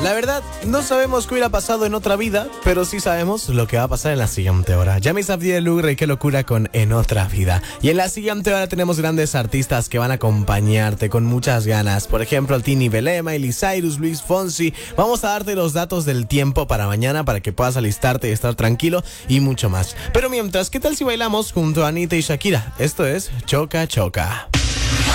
La verdad, no sabemos qué hubiera pasado en otra vida, pero sí sabemos lo que va a pasar en la siguiente hora. Yamis Abdiel Lugre y qué locura con En Otra Vida. Y en la siguiente hora tenemos grandes artistas que van a acompañarte con muchas ganas. Por ejemplo, Tini Belema, Miley Cyrus, Luis Fonsi. Vamos a darte los datos del tiempo para mañana para que puedas alistarte y estar tranquilo y mucho más. Pero mientras, ¿qué tal si bailamos junto a Anita y Shakira? Esto es Choca Choca.